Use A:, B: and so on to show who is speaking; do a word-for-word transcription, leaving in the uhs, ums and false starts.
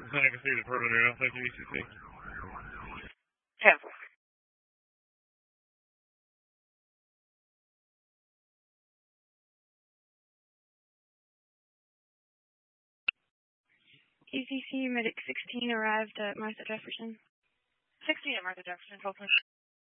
A: I can see the purple now. Thank you, E C C.
B: ten four.
C: E C C Medic sixteen arrived at Martha Jefferson.
B: sixteen at Martha Jefferson, twelve